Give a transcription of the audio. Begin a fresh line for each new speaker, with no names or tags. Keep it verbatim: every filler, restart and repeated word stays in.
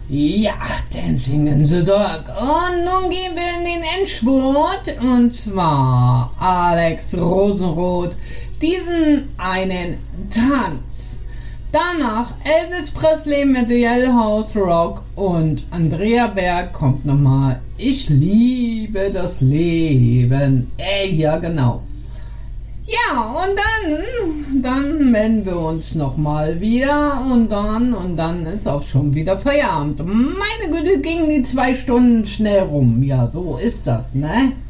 Ja, Dancing in the Dark. Und nun gehen wir in den Endspurt. Und zwar Alex Rosenroth, diesen einen Tanz. Danach Elvis Presley mit The Jailhouse Rock und Andrea Berg kommt nochmal Ich liebe das Leben. Ey, ja genau. Ja, und dann, dann melden wir uns nochmal wieder und dann, und dann ist auch schon wieder Feierabend. Meine Güte, gingen die zwei Stunden schnell rum. Ja, so ist das, ne?